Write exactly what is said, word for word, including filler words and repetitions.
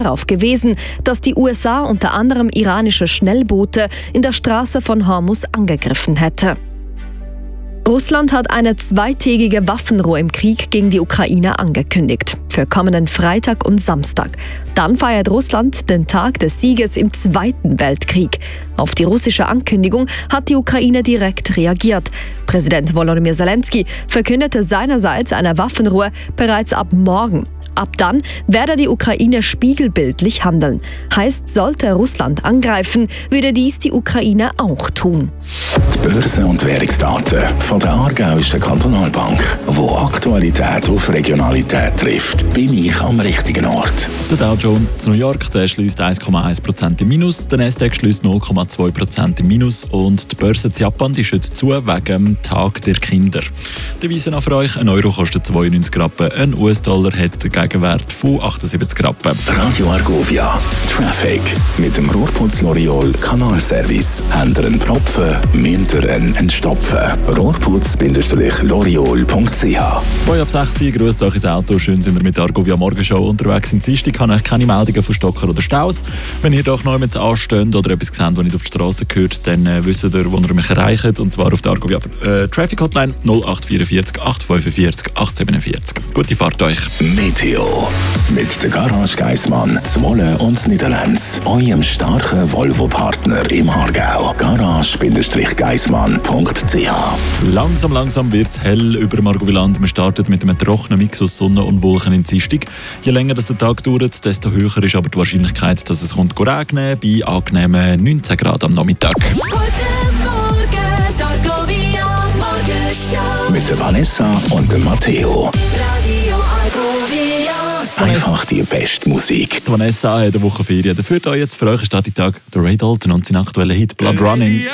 darauf gewesen, dass die U S A unter anderem iranische Schnellboote in der Straße von Hormuz angegriffen hätte. Russland hat eine zweitägige Waffenruhe im Krieg gegen die Ukraine angekündigt. Für kommenden Freitag und Samstag. Dann feiert Russland den Tag des Sieges im Zweiten Weltkrieg. Auf die russische Ankündigung hat die Ukraine direkt reagiert. Präsident Volodymyr Zelensky verkündete seinerseits eine Waffenruhe bereits ab morgen. Ab dann werde die Ukraine spiegelbildlich handeln. Heißt, sollte Russland angreifen, würde dies die Ukraine auch tun. Die Börse- und Währungsdaten von der Aargauischen Kantonalbank, wo Aktualität auf Regionalität trifft, bin ich am richtigen Ort. Der Dow Jones zu New York der schließt eins Komma eins Prozent im Minus, der Nasdaq schließt null Komma zwei Prozent im Minus und die Börse in Japan die schüttet zu wegen dem Tag der Kinder. Die Weise für euch: ein Euro kostet zweiundneunzig Rappen, ein U S-Dollar hat den Gegenwert von achtundsiebzig Rappen. Radio Argovia Traffic mit dem Rohrputz L'Oreal Kanalservice. Habt ihr einen Propfen, müsst ihr einen stopfen. rohrputz Bindestrich L'Oreal Punkt c h. zwei ab sechs, grüßt euch ins Auto. Schön sind wir mit der Argovia Morgenshow unterwegs. In Dienstag habe ich keine Meldungen von Stocker oder Staus. Wenn ihr doch noch mit ansteht oder etwas seht, was nicht auf die Straße gehört, dann äh, wisst ihr, wo ihr mich erreicht. Und zwar auf der Argovia äh, Traffic Hotline null acht vierundvierzig, acht fünfundvierzig, acht siebenundvierzig. Gute Fahrt euch. Meteo mit der Garage Geissmann, Zwolle und Niederlands. Eurem starken Volvo-Partner im Aargau. Garage-Geissmann Punkt c h. Langsam, langsam wird es hell über dem Argoviland. Wir starten mit einem trockenen Mix aus Sonne und Wolken in Dienstag. Je länger das der Tag dauert, desto höher ist aber die Wahrscheinlichkeit, dass es kommt regnen bei angenehmen neunzehn Grad am Nachmittag. Guten Morgen, Argovia Morgenshow. Mit der Vanessa und dem Matteo. Radio Argovia. Einfach die beste Musik. Die Vanessa hat eine Woche Ferien. Dafür euch jetzt für euch Start-Tag der Ray Dalton und sein aktueller Hit Blood Running.